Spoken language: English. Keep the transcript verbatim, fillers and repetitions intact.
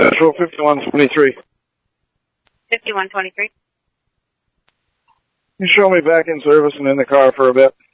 Central fifty-one twenty-three. fifty-one twenty-three. You show me back in service and in the car for a bit.